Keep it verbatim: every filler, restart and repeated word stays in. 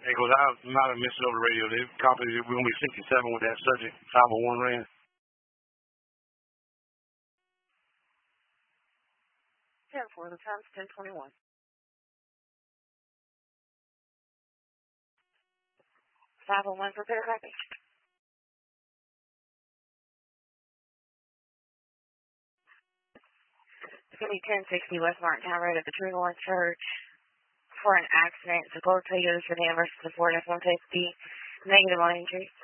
Hey, because I might have missed it over the radio. They copied it. We're going to be sixty-seven with that subject. five oh one ran. ten four, the time's ten twenty-one. five oh one, prepare copy. It's going to be ten sixty West Martintown Road at the True North Church for an accident. The Gold Toyota sedan versus the Ford F one fifty. Negative on injury.